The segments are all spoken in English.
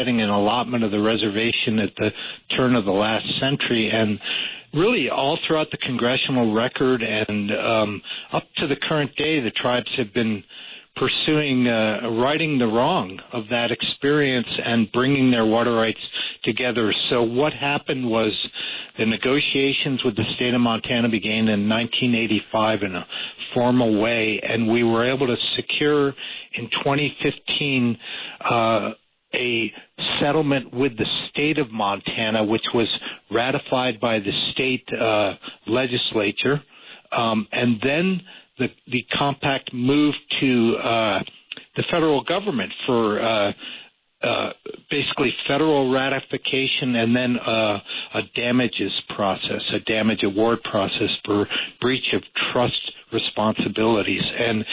getting an allotment of the reservation at the turn of the last century, and really all throughout the congressional record and up to the current day, the tribes have been pursuing righting the wrong of that experience and bringing their water rights together. So what happened was the negotiations with the state of Montana began in 1985 in a formal way, and we were able to secure in 2015 a settlement with the state of Montana, which was ratified by the state legislature, and then the compact moved to the federal government for basically federal ratification, and then a damages process, a damage award process for breach of trust responsibilities. And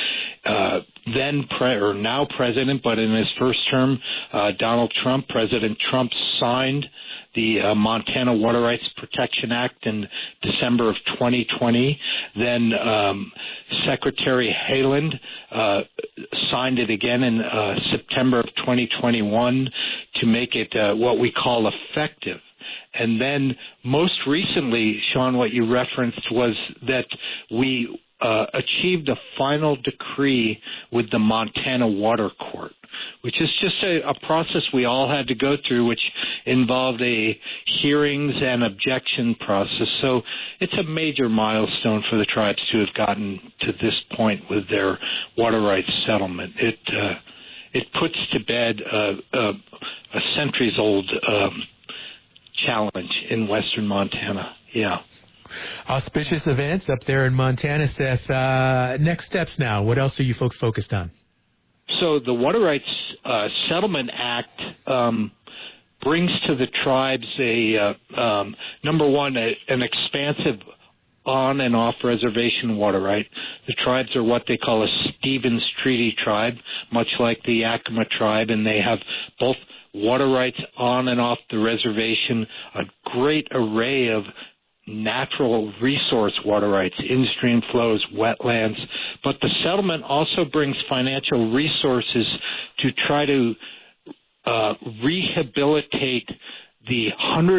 now President, but in his first term, President Trump signed the Montana Water Rights Protection Act in December of 2020. Then Secretary Haaland signed it again in September of 2021 to make it what we call effective. And then most recently, Sean, what you referenced was that we achieved a final decree with the Montana Water Court, which is just a process we all had to go through, which involved a hearings and objection process. So it's a major milestone for the tribes to have gotten to this point with their water rights settlement. It puts to bed a centuries-old challenge in western Montana. Yeah. Auspicious events up there in Montana, Seth. Next steps now. What else are you folks focused on? So the Water Rights Settlement Act brings to the tribes number one, an expansive on and off reservation water right. The tribes are what they call a Stevens Treaty tribe, much like the Yakima tribe, and they have both water rights on and off the reservation, a great array of natural resource water rights, in-stream flows, wetlands. But the settlement also brings financial resources to try to rehabilitate the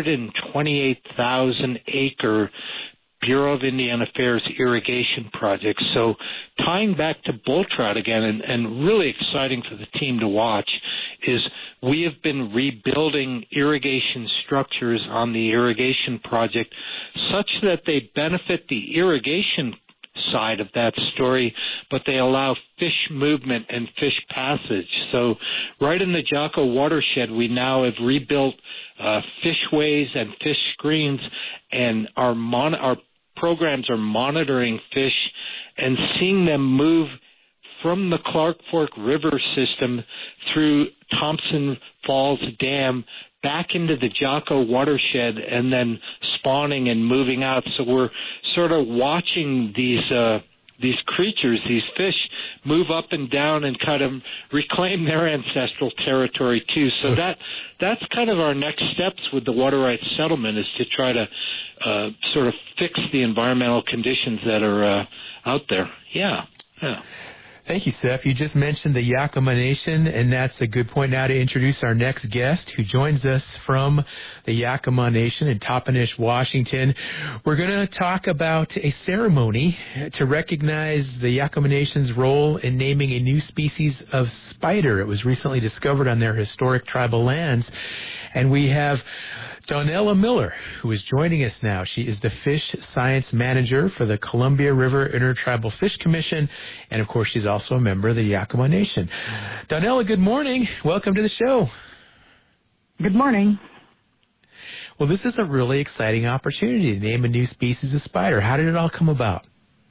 128,000-acre Bureau of Indian Affairs irrigation project. So tying back to bull trout again, and really exciting for the team to watch, is we have been rebuilding irrigation structures on the irrigation project such that they benefit the irrigation side of that story, but they allow fish movement and fish passage. So right in the Jocko watershed, we now have rebuilt fishways and fish screens, and our programs are monitoring fish and seeing them move from the Clark Fork River system through Thompson Falls Dam back into the Jocko watershed and then spawning and moving out. So we're sort of watching these creatures, these fish, move up and down and kind of reclaim their ancestral territory too. So that's kind of our next steps with the water rights settlement, is to try to sort of fix the environmental conditions that are out there. Yeah. Thank you, Seth. You just mentioned the Yakima Nation, and that's a good point now to introduce our next guest, who joins us from the Yakima Nation in Toppenish, Washington. We're going to talk about a ceremony to recognize the Yakima Nation's role in naming a new species of spider. It was recently discovered on their historic tribal lands, and we have Donella Miller, who is joining us now. She is the Fish Science Manager for the Columbia River Intertribal Fish Commission, and of course she's also a member of the Yakima Nation. Donella, good morning. Welcome to the show. Good morning. Well, this is a really exciting opportunity to name a new species of spider. How did it all come about?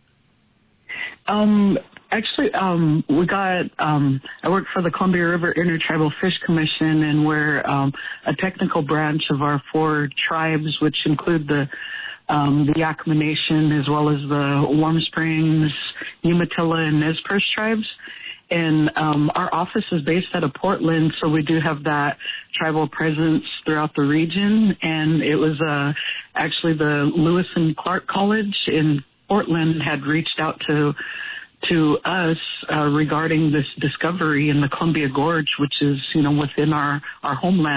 Actually, I work for the Columbia River Intertribal Fish Commission, and we're a technical branch of our 4 tribes, which include the Yakima Nation, as well as the Warm Springs, Umatilla, and Nez Perce tribes. And our office is based out of Portland, so we do have that tribal presence throughout the region. And it was actually the Lewis and Clark College in Portland had reached out to us regarding this discovery in the Columbia Gorge, which is, within our homeland.